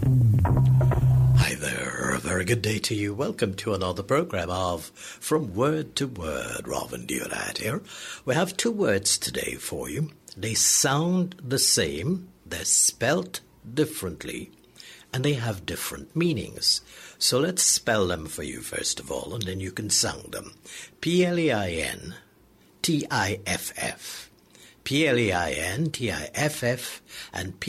Hi there, a very good day to you. Welcome to another program of From Word to Word. Robin Deodat here. We have two words today for you. They sound the same, they're spelt differently, and they have different meanings. So let's spell them for you first of all, and then you can sound them. P-L-E-I-N-T-I-F-F. P-L-E-I-N-T-I-F-F and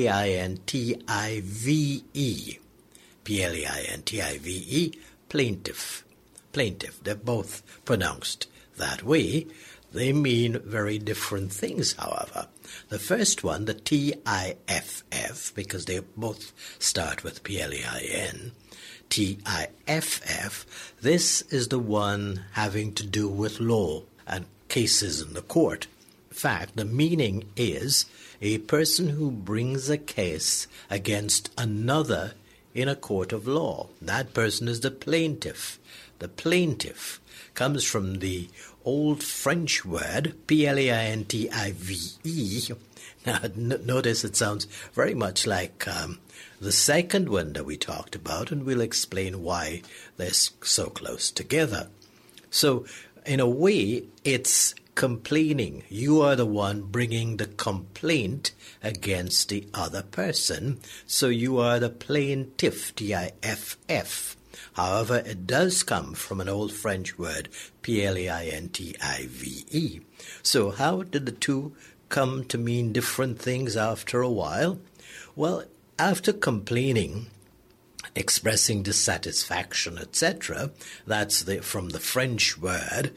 P-L-E-I-N-T-I-V-E. P-L-E-I-N-T-I-V-E, plaintiff. Plaintiff, they're both pronounced that way. They mean very different things, however. The first one, the T-I-F-F, because they both start with P-L-E-I-N, T-I-F-F, this is the one having to do with law and cases in the court. In fact, the meaning is a person who brings a case against another in a court of law. That person is the plaintiff. The plaintiff comes from the old French word, P-L-A-I-N-T-I-V-E. Now, notice it sounds very much like the second one that we talked about, and we'll explain why they're so close together. So, in a way, it's complaining. You are the one bringing the complaint against the other person, so you are the plaintiff, T-I-F-F. However, it does come from an old French word, P-L-A-I-N-T-I-V-E. So how did the two come to mean different things after a while? Well, after complaining, expressing dissatisfaction, etc., that's from the French word,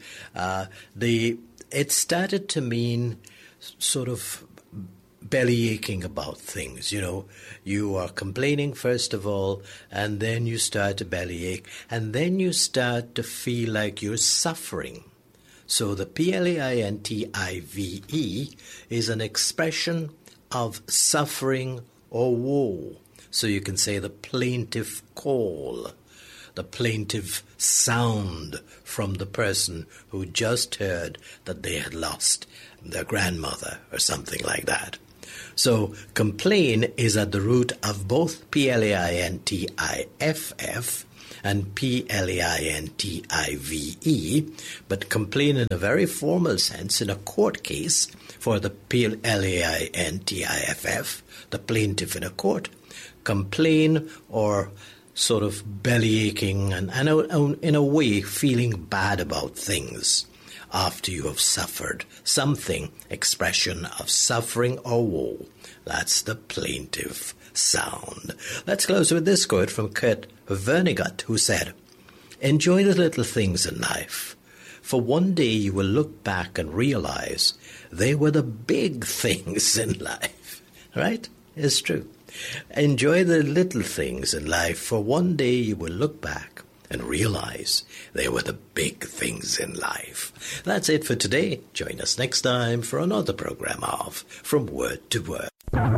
it started to mean sort of belly aching about things. You know, you are complaining first of all, and then you start to belly ache, and then you start to feel like you're suffering. So the P-L-A-I-N-T-I-V-E is an expression of suffering or woe. So you can say the plaintive call, the plaintive sound from the person who just heard that they had lost their grandmother or something like that. So complain is at the root of both P-L-A-I-N-T-I-F-F and P-L-A-I-N-T-I-V-E, but complain in a very formal sense in a court case for the P-L-A-I-N-T-I-F-F, the plaintiff in a court, complain or sort of belly aching and in a way feeling bad about things after you have suffered something, expression of suffering or woe. That's the plaintive sound. Let's close with this quote from Kurt Vonnegut, who said, "Enjoy the little things in life, for one day you will look back and realize they were the big things in life." Right? It's true. Enjoy the little things in life, for one day you will look back and realize they were the big things in life. That's it for today. Join us next time for another program of From Word to Word.